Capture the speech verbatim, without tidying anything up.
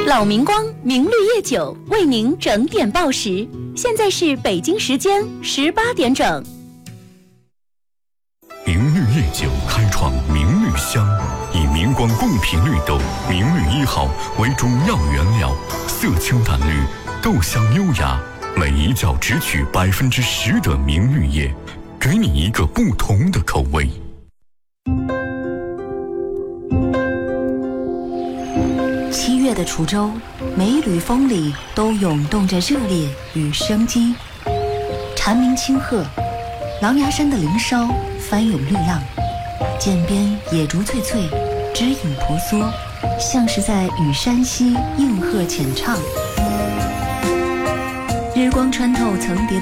老明光明绿叶酒为您整点报时，现在是北京时间十八点整。 明绿叶酒开创明绿香，以明光贡品绿豆明绿一号为主要原料，色清淡绿，豆香优雅，每一角只取百分之十的明绿叶，给你一个不同的口味。 七月的滁州，每一缕风里都涌动着热烈与生机。蝉鸣清鹤，狼牙山的林梢翻涌绿浪，涧边野竹翠翠，枝影婆娑，像是在与山溪应和浅唱。日光穿透层叠